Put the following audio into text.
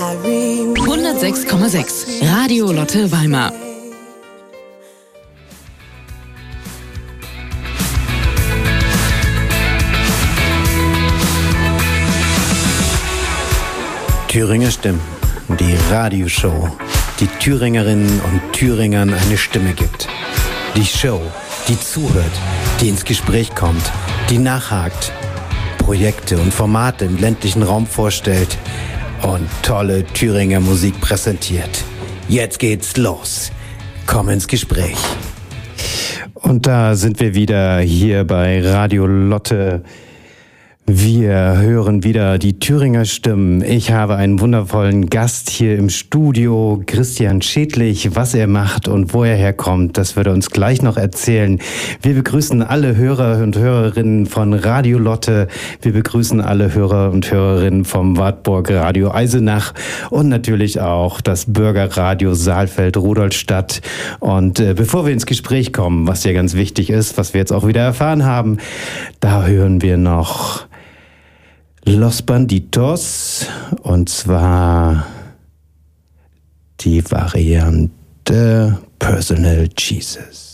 106,6 Radio Lotte Weimar. Thüringer Stimmen, die Radioshow, die Thüringerinnen und Thüringern eine Stimme gibt. Die Show, die zuhört, die ins Gespräch kommt, die nachhakt, Projekte und Formate im ländlichen Raum vorstellt und tolle Thüringer Musik präsentiert. Jetzt geht's los. Komm ins Gespräch. Und da sind wir wieder hier bei Radio Lotte. Wir hören wieder die Thüringer Stimmen. Ich habe einen wundervollen Gast hier im Studio, Christian Schädlich. Was er macht und wo er herkommt, das wird er uns gleich noch erzählen. Wir begrüßen alle Hörer und Hörerinnen von Radio Lotte. Wir begrüßen alle Hörer und Hörerinnen vom Wartburg Radio Eisenach und natürlich auch das Bürgerradio Saalfeld-Rudolstadt. Und bevor wir ins Gespräch kommen, was ja ganz wichtig ist, was wir jetzt auch wieder erfahren haben, da hören wir noch Los Banditos, und zwar die Variante Personal Jesus.